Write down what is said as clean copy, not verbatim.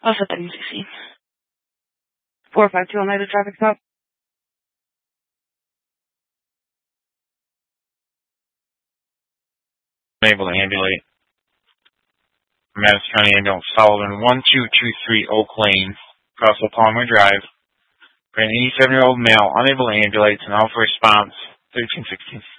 I'll set that in 16. 452 Oneida traffic stop. Able to ambulate. Madison County Ambulance Sullivan 1223 Oak Lane, across Palmer Drive. For an 87-year-old male unable to ambulate, and alpha response 1316.